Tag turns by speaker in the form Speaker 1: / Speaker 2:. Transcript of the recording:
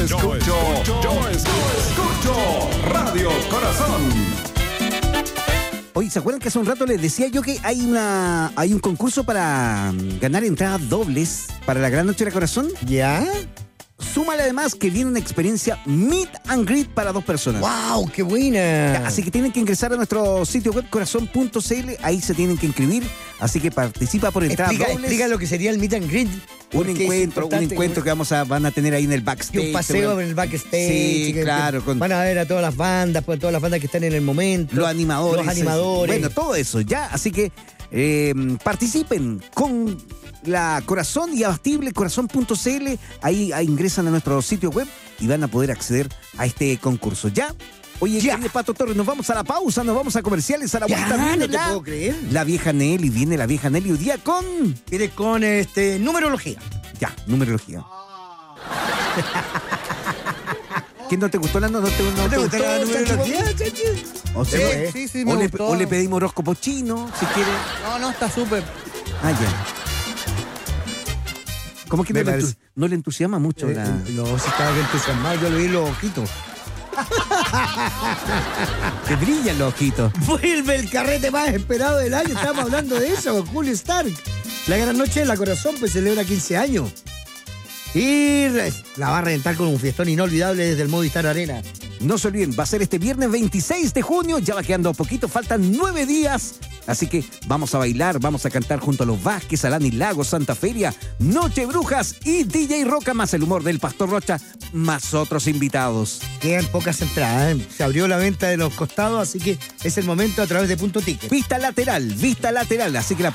Speaker 1: escucho Radio Corazón.
Speaker 2: Oye, ¿se acuerdan que hace un rato les decía yo que hay un concurso para ganar entradas dobles para la Gran Noche de Corazón?
Speaker 3: ¿Ya?
Speaker 2: Súmale además que viene una experiencia Meet and Greet para 2 personas.
Speaker 3: ¡Wow! ¡Qué buena!
Speaker 2: Ya, así que tienen que ingresar a nuestro sitio web corazón.cl, ahí se tienen que inscribir, así que participa por entradas dobles.
Speaker 3: Explica lo que sería el meet and greet.
Speaker 2: Un encuentro que van a tener ahí en el backstage.
Speaker 3: Y un paseo en el backstage.
Speaker 2: Sí, claro.
Speaker 3: Van a ver a todas las bandas, pues todas las bandas que están en el momento.
Speaker 2: Los animadores.
Speaker 3: Bueno,
Speaker 2: todo eso, ya. Así que participen con la Corazón y Abastible, corazón.cl. Ahí ingresan a nuestro sitio web y van a poder acceder a este concurso. ¿Ya? Oye, querido Pato Torres, nos vamos a la pausa, nos vamos a comerciales, a la vuelta.
Speaker 3: No te puedo creer.
Speaker 2: La vieja Nelly, viene la vieja Nelly hoy día con...
Speaker 3: Viene con numerología.
Speaker 2: Ya, numerología. ¿Qué no te gustó la no te gustó
Speaker 3: la numerología,
Speaker 2: O le pedimos horóscopo chino, si quiere.
Speaker 3: No, está súper.
Speaker 2: Ah, ya. ¿Cómo que no le entusiasma mucho la...?
Speaker 3: No, si estaba entusiasmado, yo le vi los ojitos.
Speaker 2: Te brillan los ojitos.
Speaker 3: Vuelve el carrete más esperado del año. Estamos hablando de eso, con Julio Stark. La Gran Noche de la Corazón pues celebra 15 años. Y la va a reventar con un fiestón inolvidable desde el Movistar Arena.
Speaker 2: No se olviden, va a ser este viernes 26 de junio, ya va quedando poquito, faltan 9 días. Así que vamos a bailar, vamos a cantar junto a los Vázquez, Alani Lago, Santa Feria, Noche Brujas y DJ Roca, más el humor del Pastor Rocha, más otros invitados.
Speaker 3: Quedan pocas entradas, ¿eh? Se abrió la venta de los costados, así que es el momento a través de Punto Ticket.
Speaker 2: Vista lateral, así que la